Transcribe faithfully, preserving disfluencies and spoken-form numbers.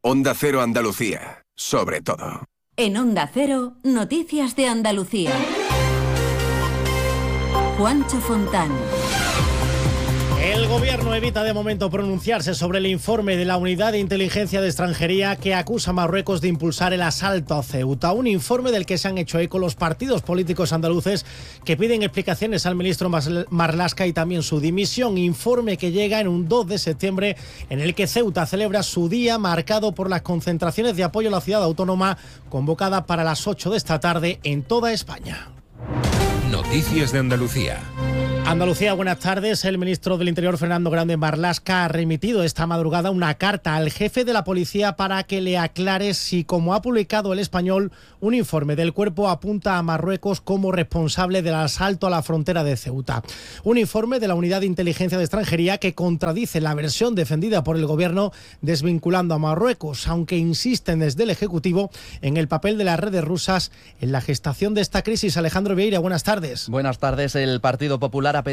Onda Cero Andalucía, sobre todo. En Onda Cero, Noticias de Andalucía. Juancho Fontán. El Gobierno evita de momento pronunciarse sobre el informe de la Unidad de Inteligencia de Extranjería que acusa a Marruecos de impulsar el asalto a Ceuta. Un informe del que se han hecho eco los partidos políticos andaluces que piden explicaciones al ministro Marlaska y también su dimisión. Informe que llega en un dos de septiembre en el que Ceuta celebra su día marcado por las concentraciones de apoyo a la ciudad autónoma convocada para las ocho de esta tarde en toda España. Noticias de Andalucía. Andalucía, buenas tardes. El ministro del Interior, Fernando Grande Marlaska, ha remitido esta madrugada una carta al jefe de la policía para que le aclare si, como ha publicado El Español, un informe del cuerpo apunta a Marruecos como responsable del asalto a la frontera de Ceuta. Un informe de la Unidad de Inteligencia de Extranjería que contradice la versión defendida por el Gobierno desvinculando a Marruecos, aunque insisten desde el Ejecutivo en el papel de las redes rusas en la gestación de esta crisis. Alejandro Vieira, buenas tardes. Buenas tardes. El Partido Popular ha